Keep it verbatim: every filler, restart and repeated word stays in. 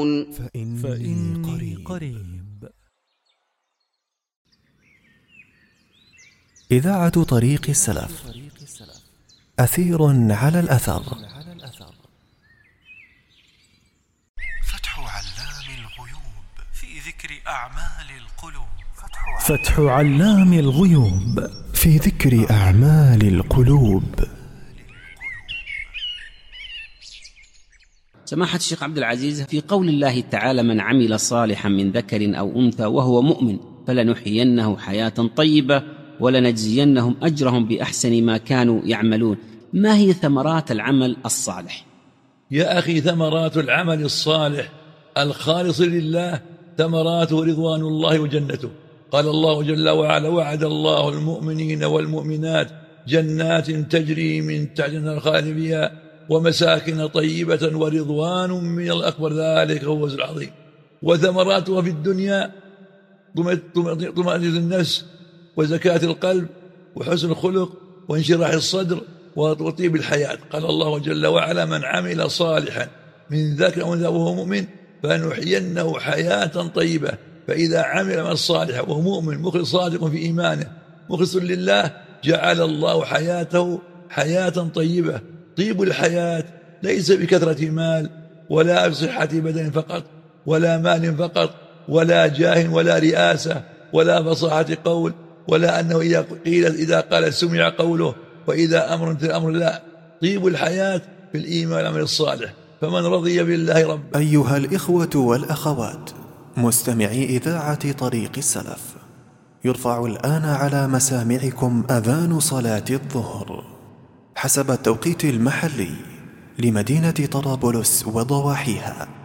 فإني, فإني قريب. قريب إذاعة طريق السلف، أثير على الأثر. فتح علام الغيوب في ذكر أعمال القلوب. فتح علام الغيوب في ذكر أعمال القلوب. سماحة الشيخ عبد العزيز، في قول الله تعالى: من عمل صالحا من ذكر أو أنثى وهو مؤمن فلنحيينه حياة طيبة ولنجزينهم أجرهم بأحسن ما كانوا يعملون، ما هي ثمرات العمل الصالح؟ يا أخي، ثمرات العمل الصالح الخالص لله ثمراته رضوان الله وجنته. قال الله جل وعلا: وعد الله المؤمنين والمؤمنات جنات تجري من تحتها الأنهار فيها ومساكن طيبة ورضوان من الأكبر، ذلك هو العظيم. وثمراتها في الدنيا طمأنينة النفس وزكاة القلب وحسن الخلق وانشراح الصدر وطيب الحياة. قال الله جل وعلا: من عمل صالحا من ذكر أو أنثى وهو مؤمن فنحيينه حياة طيبة. فإذا عمل من الصالح وهو مؤمن مخلص صادق في إيمانه مخلص لله، جعل الله حياته حياة طيبة. طيب الحياة ليس بكثرة مال ولا بصحة بدن فقط ولا مال فقط ولا جاه ولا رئاسة ولا فصاحة قول ولا أنه إذا قيل إذا قال سمع قوله وإذا أمر مثل أمر. لا، طيب الحياة في الإيمان والعمل الصالح. فمن رضي بالله ربا. أيها الإخوة والأخوات مستمعي إذاعة طريق السلف، يرفع الآن على مسامعكم أذان صلاة الظهر حسب التوقيت المحلي لمدينة طرابلس وضواحيها.